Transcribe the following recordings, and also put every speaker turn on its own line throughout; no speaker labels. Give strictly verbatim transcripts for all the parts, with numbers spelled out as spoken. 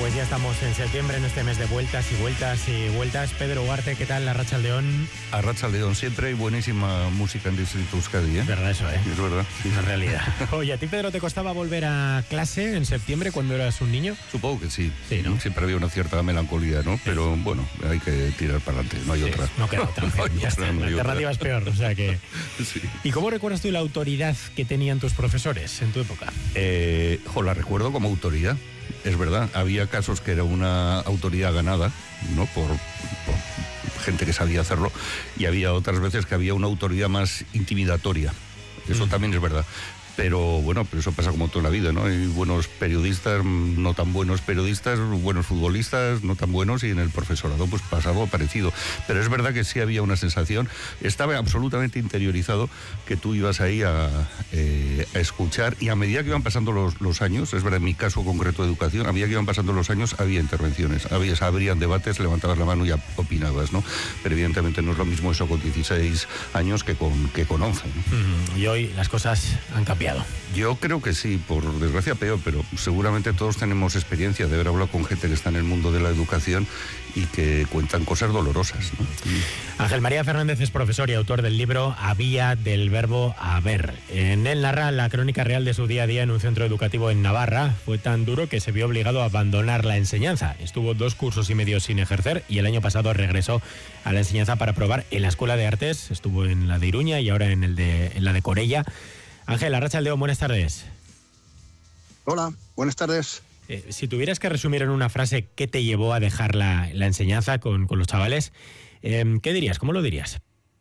Pues ya estamos en septiembre, en este mes de vueltas y vueltas y vueltas. Pedro Ugarte, ¿qué tal? Arratsaldeon.
Arratsaldeon, siempre hay buenísima música en Distrito Euskadi, ¿eh?
Es verdad eso, ¿eh?
Es verdad.
Sí, es realidad. Oye, ¿a ti, Pedro, te costaba volver a clase en septiembre cuando eras un niño?
Supongo que sí.
Sí, ¿no?
Siempre había una cierta melancolía, ¿no? Pero bueno, hay que tirar para adelante, no hay
Sí,
otra.
No queda otra.
No hay
ya
otra,
está,
no
la
hay
alternativa
otra.
es peor, o sea que...
Sí.
¿Y cómo recuerdas tú la autoridad que tenían tus profesores en tu época?
Eh, jo, la recuerdo como autoridad. Es verdad, había casos que era una autoridad ganada, ¿no? Por, por gente que sabía hacerlo, y había otras veces que había una autoridad más intimidatoria. Eso mm. también es verdad. Pero bueno, pero eso pasa como toda la vida, ¿no? Hay buenos periodistas, no tan buenos periodistas, buenos futbolistas, no tan buenos, y en el profesorado pues pasa algo parecido. Pero es verdad que sí había una sensación, estaba absolutamente interiorizado que tú ibas ahí a, eh, a escuchar, y a medida que iban pasando los, los años, es verdad, en mi caso concreto de educación, a medida que iban pasando los años había intervenciones, había, habrían debates, levantabas la mano y opinabas, ¿no? Pero evidentemente no es lo mismo eso con dieciséis años que con, que con once, ¿no?
Mm, y hoy las cosas han cambiado.
Yo creo que sí, por desgracia peor, pero seguramente todos tenemos experiencia de haber hablado con gente que está en el mundo de la educación y que cuentan cosas dolorosas, ¿no?
Ángel María Fernández es profesor y autor del libro Había del verbo haber. En él narra la crónica real de su día a día en un centro educativo en Navarra. Fue tan duro que se vio obligado a abandonar la enseñanza. Estuvo dos cursos y medio sin ejercer y el año pasado regresó a la enseñanza para probar en la Escuela de Artes. Estuvo en la de Iruña y ahora en, el de, en la de Corella. Ángel, Arratsaldeon, buenas tardes.
Hola, buenas tardes.
Eh, si tuvieras que resumir en una frase qué te llevó a dejar la, la enseñanza con, con los chavales, eh, ¿qué dirías? ¿Cómo lo dirías?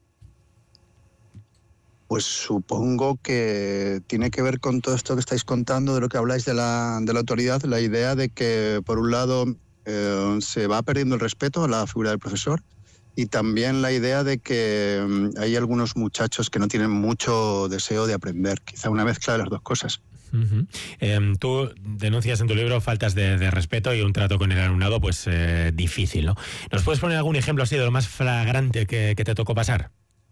Pues supongo que tiene que ver con todo esto que estáis contando, de lo que habláis de la, de la autoridad, la idea de que, por un lado, eh, se va perdiendo el respeto a la figura del profesor, y también la idea de que um, hay algunos muchachos que no tienen mucho deseo de aprender, quizá una mezcla de las dos cosas.
Uh-huh. Eh, tú denuncias en tu libro faltas de, de respeto y un trato con el alumnado pues eh, difícil, ¿no? ¿Nos puedes poner algún ejemplo así de lo más flagrante que, que te tocó pasar?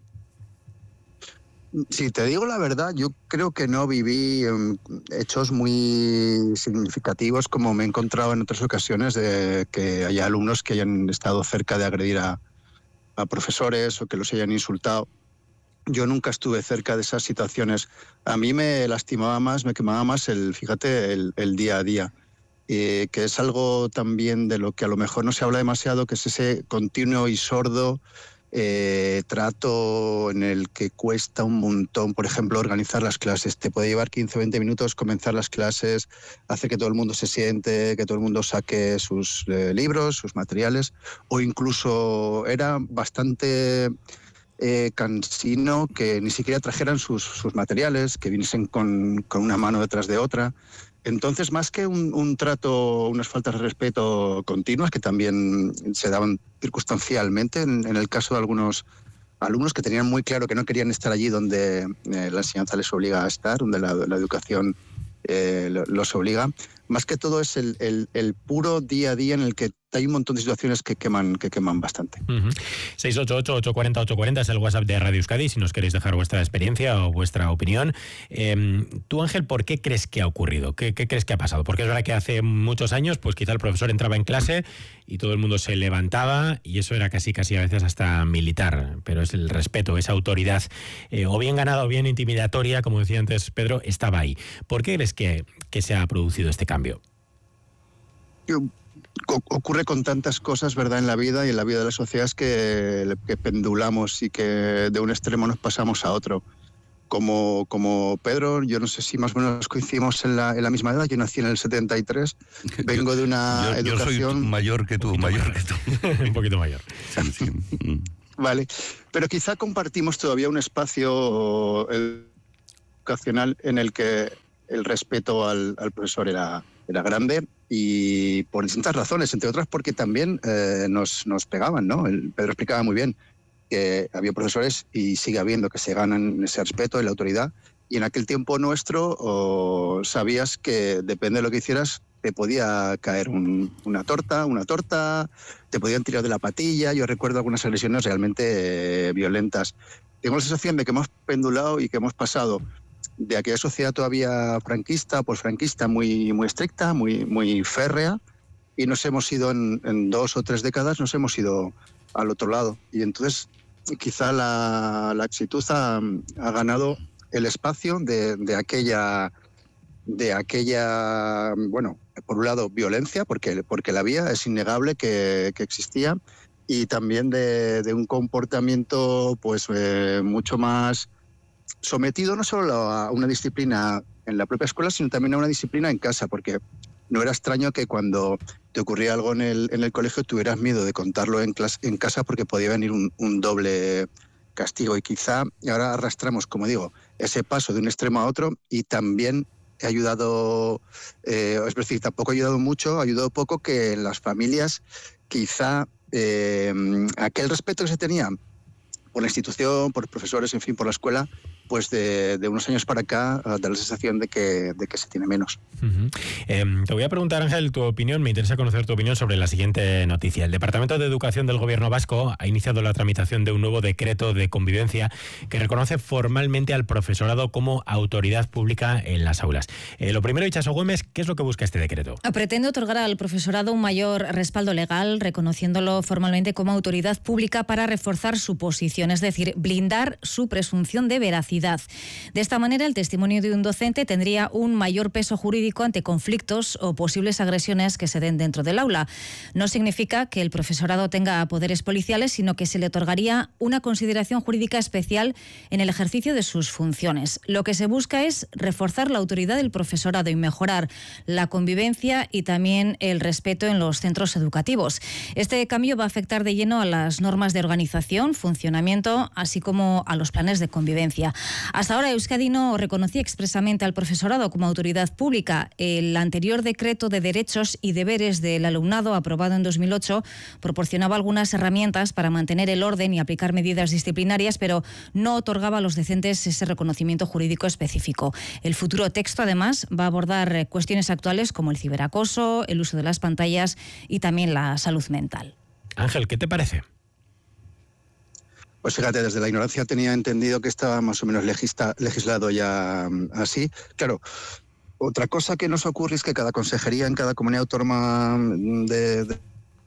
Si te digo la verdad, yo creo que no viví um, hechos muy significativos como me he encontrado en otras ocasiones, de que haya alumnos que hayan estado cerca de agredir a a profesores o que los hayan insultado. Yo nunca estuve cerca de esas situaciones. A mí me lastimaba más, me quemaba más el, fíjate, el, el día a día, eh, que es algo también de lo que a lo mejor no se habla demasiado, que es ese continuo y sordo eh, trato en el que cuesta un montón, por ejemplo, organizar las clases. Te puede llevar quince o veinte minutos comenzar las clases, hacer que todo el mundo se siente, que todo el mundo saque sus eh, libros, sus materiales, o incluso era bastante eh, cansino que ni siquiera trajeran sus, sus materiales, que viniesen con, con una mano detrás de otra. Entonces, más que un, un trato, unas faltas de respeto continuas, que también se daban circunstancialmente en, en el caso de algunos alumnos que tenían muy claro que no querían estar allí donde eh, la enseñanza les obliga a estar, donde la, la educación eh, los obliga, más que todo es el, el, el puro día a día en el que hay un montón de situaciones que queman, que queman bastante.
Uh-huh. seis ocho ocho, ocho cuatro cero, ocho cuatro cero es el WhatsApp de Radio Euskadi, si nos queréis dejar vuestra experiencia o vuestra opinión. Eh, tú, Ángel, ¿por qué crees que ha ocurrido? ¿Qué, ¿Qué crees que ha pasado? Porque es verdad que hace muchos años, pues quizá el profesor entraba en clase y todo el mundo se levantaba, y eso era casi, casi a veces hasta militar, pero es el respeto, esa autoridad, eh, o bien ganada o bien intimidatoria, como decía antes Pedro, estaba ahí. ¿Por qué crees que, que se ha producido este cambio?
Yo... Ocurre con tantas cosas, ¿verdad?, en la vida y en la vida de la sociedad, es que, que pendulamos y que de un extremo nos pasamos a otro. Como, como Pedro, yo no sé si más o menos coincidimos en la, en la misma edad. Yo nací en el setenta y tres, vengo de una
yo, yo
educación...
soy mayor que tú, mayor
mayor.
que tú.
Un poquito mayor.
Sí, sí.
Vale, pero quizá compartimos todavía un espacio educacional en el que el respeto al, al profesor era, era grande, y por distintas razones, entre otras porque también eh, nos, nos pegaban, ¿no? El Pedro explicaba muy bien que había profesores, y sigue habiendo, que se ganan ese respeto y la autoridad, y en aquel tiempo nuestro oh, sabías que depende de lo que hicieras te podía caer un, una torta, una torta, te podían tirar de la patilla. Yo recuerdo algunas agresiones realmente eh, violentas. Tengo la sensación de que hemos pendulado y que hemos pasado de aquella sociedad todavía franquista, pues franquista, muy, muy estricta, muy, muy férrea, y nos hemos ido en, en dos o tres décadas, nos hemos ido al otro lado. Y entonces quizá la, la exitud ha, ha ganado el espacio de, de aquella, de aquella, bueno, por un lado violencia, porque, porque la había, es innegable que, que existía, y también de, de un comportamiento pues eh, mucho más sometido no solo a una disciplina en la propia escuela, sino también a una disciplina en casa, porque no era extraño que cuando te ocurría algo en el, en el colegio tuvieras miedo de contarlo en, clase, en casa, porque podía venir un, un doble castigo. Y quizá ahora arrastramos, como digo, ese paso de un extremo a otro, y también ha ayudado, eh, es decir, tampoco ha ayudado mucho, ha ayudado poco que en las familias quizá eh, aquel respeto que se tenía por la institución, por profesores, en fin, por la escuela, pues de, de unos años para acá da la sensación de que, de que se tiene menos.
Uh-huh. Eh, te voy a preguntar, Ángel, tu opinión. Me interesa conocer tu opinión sobre la siguiente noticia. El Departamento de Educación del Gobierno vasco ha iniciado la tramitación de un nuevo decreto de convivencia que reconoce formalmente al profesorado como autoridad pública en las aulas. Eh, lo primero, Itxaso Gómez, ¿qué es lo que busca este decreto?
Pretende otorgar al profesorado un mayor respaldo legal, reconociéndolo formalmente como autoridad pública para reforzar su posición, es decir, blindar su presunción de veracidad. De esta manera, el testimonio de un docente tendría un mayor peso jurídico ante conflictos o posibles agresiones que se den dentro del aula. No significa que el profesorado tenga poderes policiales, sino que se le otorgaría una consideración jurídica especial en el ejercicio de sus funciones. Lo que se busca es reforzar la autoridad del profesorado y mejorar la convivencia y también el respeto en los centros educativos. Este cambio va a afectar de lleno a las normas de organización, funcionamiento, así como a los planes de convivencia. Hasta ahora Euskadi no reconocía expresamente al profesorado como autoridad pública. El anterior decreto de derechos y deberes del alumnado, aprobado en dos mil ocho, proporcionaba algunas herramientas para mantener el orden y aplicar medidas disciplinarias, pero no otorgaba a los docentes ese reconocimiento jurídico específico. El futuro texto, además, va a abordar cuestiones actuales como el ciberacoso, el uso de las pantallas y también la salud mental.
Ángel, ¿qué te parece?
Pues fíjate, desde la ignorancia tenía entendido que estaba más o menos legista, legislado ya así. Claro, otra cosa que nos ocurre es que cada consejería en cada comunidad autónoma de... de...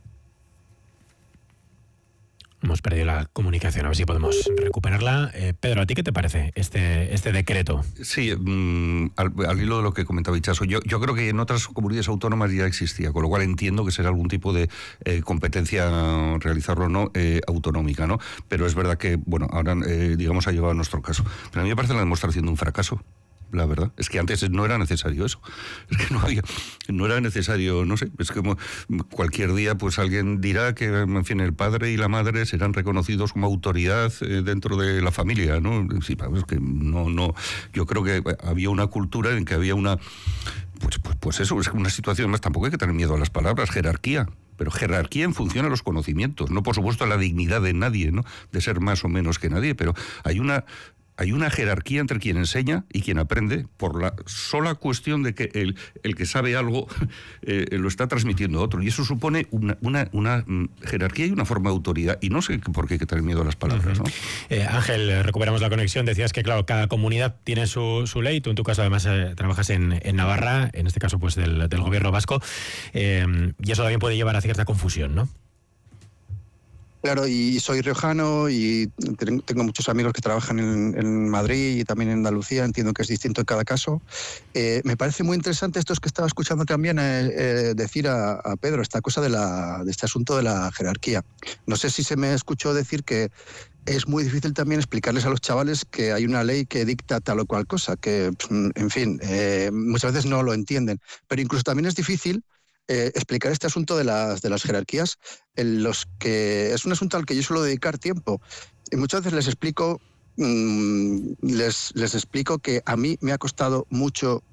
Hemos perdido la comunicación, a ver si podemos recuperarla. Eh, Pedro, ¿a ti qué te parece este, este decreto?
Sí, mmm, al, al hilo de lo que comentaba Itxaso, yo, yo creo que en otras comunidades autónomas ya existía, con lo cual entiendo que será algún tipo de eh, competencia, realizarlo o no, eh, autonómica, ¿no? Pero es verdad que, bueno, ahora, eh, digamos, ha llegado a nuestro caso. Pero a mí me parece la demostración de un fracaso. La verdad, es que antes no era necesario eso, es que no había, no era necesario, no sé, es como cualquier día pues alguien dirá que, en fin, el padre y la madre serán reconocidos como autoridad eh, dentro de la familia, ¿no? Sí, es que no, no, yo creo que había una cultura en que había una, pues, pues, pues eso, es una situación más, tampoco hay que tener miedo a las palabras, jerarquía. Pero jerarquía en función a los conocimientos, no por supuesto a la dignidad de nadie, ¿no? De ser más o menos que nadie, pero hay una... Hay una jerarquía entre quien enseña y quien aprende por la sola cuestión de que el, el que sabe algo eh, lo está transmitiendo a otro. Y eso supone una, una, una jerarquía y una forma de autoridad. Y no sé por qué hay que tener miedo a las palabras, ¿no?
Eh, Ángel, recuperamos la conexión. Decías que, claro, cada comunidad tiene su, su ley. Tú, en tu caso, además, eh, trabajas en, en Navarra, en este caso, pues del, del gobierno vasco. Eh, y eso también puede llevar a cierta confusión, ¿no?
Claro, y soy riojano y tengo muchos amigos que trabajan en, en Madrid y también en Andalucía, entiendo que es distinto en cada caso. Eh, me parece muy interesante esto que estaba escuchando también eh, eh, decir a, a Pedro, esta cosa de, la, de este asunto de la jerarquía. No sé si se me escuchó decir que es muy difícil también explicarles a los chavales que hay una ley que dicta tal o cual cosa, que, en fin, eh, muchas veces no lo entienden. Pero incluso también es difícil Eh, explicar este asunto de las, de las jerarquías, en los que es un asunto al que yo suelo dedicar tiempo. Y muchas veces les explico, mmm, les, les explico que a mí me ha costado mucho